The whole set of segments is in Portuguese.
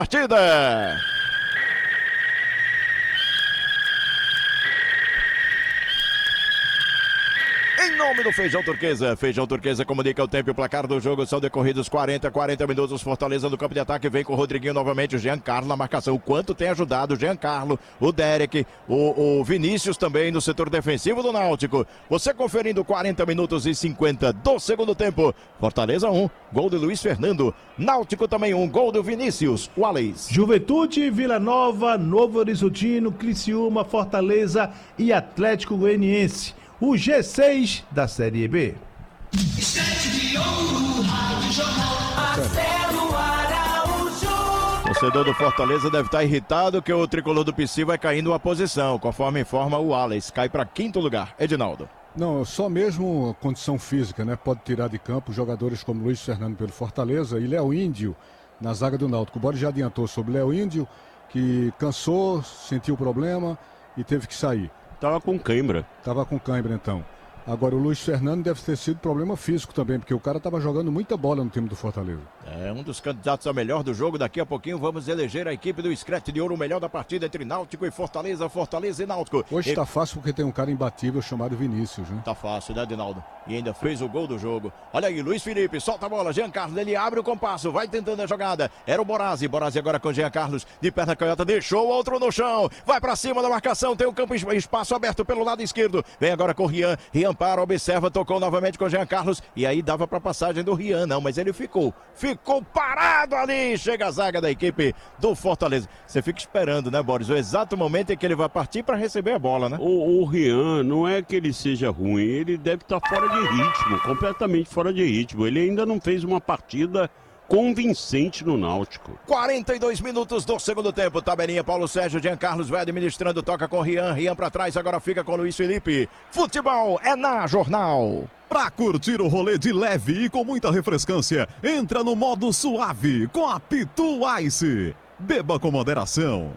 Partida! Em nome do Feijão Turquesa comunica o tempo e o placar do jogo. São decorridos 40 minutos. Fortaleza no campo de ataque, vem com o Rodriguinho novamente, o Giancarlo na marcação. O quanto tem ajudado o Giancarlo, o Derek, o Vinícius também no setor defensivo do Náutico. Você conferindo 40 minutos e 50 do segundo tempo. Fortaleza 1, gol de Luiz Fernando. Náutico também 1, gol do Vinícius Wallace. Juventude, Vila Nova, Novo Horizontino, Criciúma, Fortaleza e Atlético Goianiense. O G6 da Série B. Torcedor do Fortaleza deve estar irritado que o tricolor do PC vai caindo uma posição, conforme informa o Wallace. Cai para quinto lugar. Edinaldo. Não, só mesmo condição física, né? Pode tirar de campo jogadores como Luiz Fernando pelo Fortaleza e Léo Índio na zaga do Náutico. O Boris já adiantou sobre Léo Índio, que cansou, sentiu problema e teve que sair. Tava com cãibra, então. Agora o Luiz Fernando deve ter sido problema físico também, porque o cara estava jogando muita bola no time do Fortaleza. É um dos candidatos a melhor do jogo. Daqui a pouquinho vamos eleger a equipe do Scratch de Ouro, o melhor da partida entre Náutico e Fortaleza, Fortaleza e Náutico. Hoje tá fácil porque tem um cara imbatível chamado Vinícius, né? Tá fácil, né, Edinaldo? E ainda fez o gol do jogo. Olha aí, Luiz Felipe, solta a bola, Jean Carlos, ele abre o compasso, vai tentando a jogada. Era o Borazzi agora com Jean Carlos, de perna canhota, deixou o outro no chão. Vai pra cima da marcação, tem o campo, espaço aberto pelo lado esquerdo. Vem agora com o Rian para, observa, tocou novamente com o Jean Carlos. E aí dava pra passagem do Rian, não, mas ele ficou parado ali. Chega a zaga da equipe do Fortaleza. Você fica esperando, né, Boris? O exato momento em que ele vai partir pra receber a bola, né? O Rian, não é que ele seja ruim, ele deve estar fora de ritmo, completamente fora de ritmo. Ele ainda não fez uma partida convincente no Náutico. 42 minutos do segundo tempo. Tabelinha, Paulo Sérgio, Jean Carlos vai administrando, toca com Rian pra trás, agora fica com Luiz Felipe. Futebol é na Jornal. Pra curtir o rolê de leve e com muita refrescância, entra no modo suave com a Pitu Ice. Beba com moderação.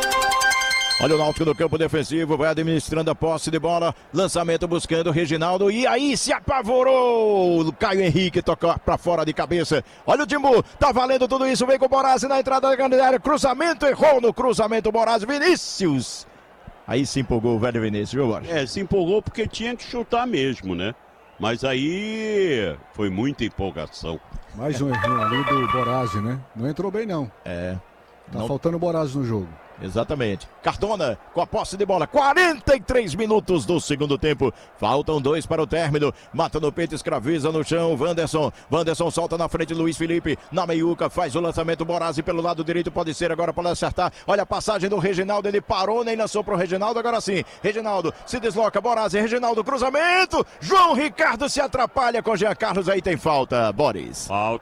Olha o Náutico no campo defensivo, vai administrando a posse de bola, lançamento buscando o Reginaldo, e aí se apavorou, o Caio Henrique toca pra fora de cabeça. Olha o Timbu, tá valendo tudo isso, vem com o Borazzi na entrada da grande área, cruzamento, errou no cruzamento, Borazzi, Vinícius. Aí se empolgou o velho Vinícius, viu, Borazzi? Se empolgou porque tinha que chutar mesmo, né? Mas aí foi muita empolgação. Mais um errinho ali do Borazzi, né? Não entrou bem, não. Tá faltando Borazzi no jogo. Exatamente. Cardona com a posse de bola. 43 minutos do segundo tempo. Faltam 2 para o término. Mata no peito, escraviza no chão. Wanderson solta na frente. Luiz Felipe na meiuca. Faz o lançamento. Borazzi pelo lado direito. Pode ser agora para acertar. Olha a passagem do Reginaldo. Ele parou, nem lançou para o Reginaldo. Agora sim. Reginaldo se desloca. Borazzi. Reginaldo. Cruzamento. João Ricardo se atrapalha com Jean Carlos. Aí tem falta. Boris.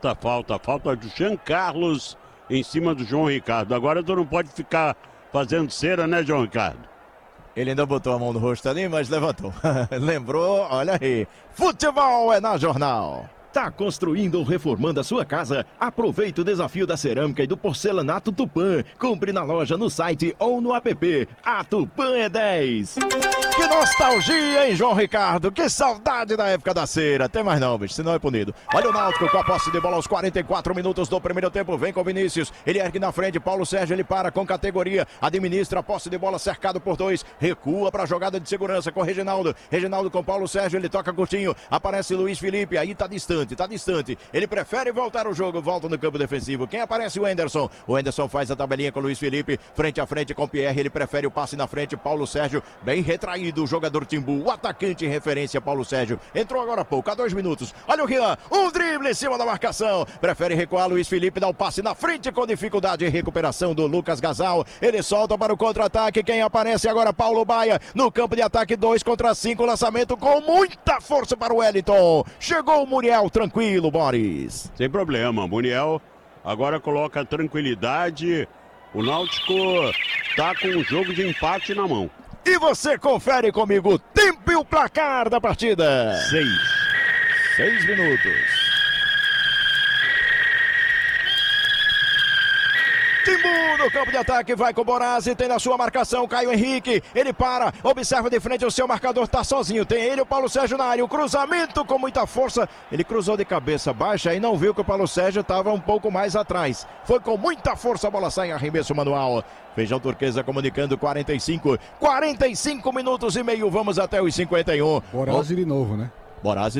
Falta do Jean Carlos em cima do João Ricardo. Agora tu não pode ficar fazendo cera, né, João Ricardo? Ele ainda botou a mão no rosto ali, mas levantou. Lembrou, olha aí. Futebol é na Jornal. Tá construindo ou reformando a sua casa? Aproveite o desafio da cerâmica e do porcelanato Tupã. Compre na loja, no site ou no app. A Tupã é 10. Que nostalgia, hein, João Ricardo? Que saudade da época da cera. Tem mais não, bicho, senão é punido. Olha o Náutico com a posse de bola aos 44 minutos do primeiro tempo. Vem com o Vinícius. Ele ergue na frente. Paulo Sérgio, ele para com categoria. Administra a posse de bola cercado por 2. Recua para a jogada de segurança com o Reginaldo. Reginaldo com Paulo Sérgio, ele toca curtinho. Aparece Luiz Felipe. Aí tá distante. Ele prefere voltar o jogo. Volta no campo defensivo. Quem aparece? O Anderson. O Anderson faz a tabelinha com o Luiz Felipe. Frente a frente com o Pierre. Ele prefere o passe na frente. Paulo Sérgio, bem retraído. O jogador Timbu, o atacante em referência, Paulo Sérgio. Entrou agora há pouco, há 2 minutos. Olha o Rian, um drible em cima da marcação. Prefere recuar, Luiz Felipe dá o passe na frente com dificuldade. Recuperação do Lucas Gasal. Ele solta para o contra-ataque. Quem aparece agora? Paulo Baia. No campo de ataque, 2 contra 5. Lançamento com muita força para o Wellington. Chegou o Muriel, tranquilo, Boris. Sem problema, Muriel agora coloca tranquilidade. O Náutico tá com um jogo de empate na mão. E você confere comigo o tempo e o placar da partida. 6 minutos. Camu no campo de ataque, vai com o Borazzi, tem na sua marcação Caio Henrique, ele para, observa de frente o seu marcador, tá sozinho, tem ele, o Paulo Sérgio na área, o cruzamento com muita força, ele cruzou de cabeça baixa e não viu que o Paulo Sérgio estava um pouco mais atrás, foi com muita força, a bola sai em arremesso manual. Feijão Turquesa comunicando 45 minutos e meio, vamos até os 51. Borazzi de novo, né? Borazzi